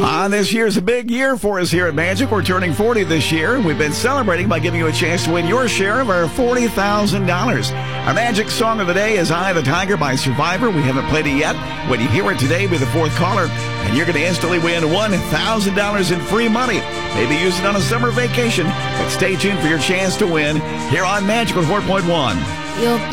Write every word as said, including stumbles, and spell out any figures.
Uh, this year's a big year for us here at Magic. We're turning forty this year, and we've been celebrating by giving you a chance to win your share of our forty thousand dollars. Our Magic song of the day is Eye of the Tiger by Survivor. We haven't played it yet. When you hear it today, be the fourth caller, and you're going to instantly win one thousand dollars in free money. Maybe use it on a summer vacation, but stay tuned for your chance to win here on Magic with four point one. You'll